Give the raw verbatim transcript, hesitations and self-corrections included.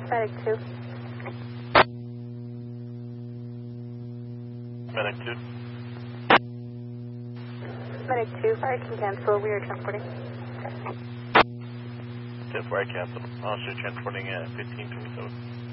Medic two. Medic two. Medic two, fire can cancel. We are transporting. Tip fire cancel. I'll shoot transporting at fifteen twenty-seven.